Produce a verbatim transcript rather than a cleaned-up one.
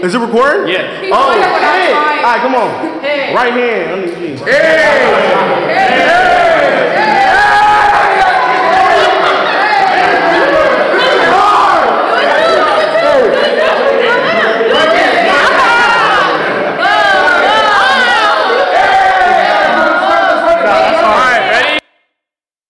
Is it recording? Yeah. Oh, shit. All right, come on. Hey. Right hand. Let me see. Hey.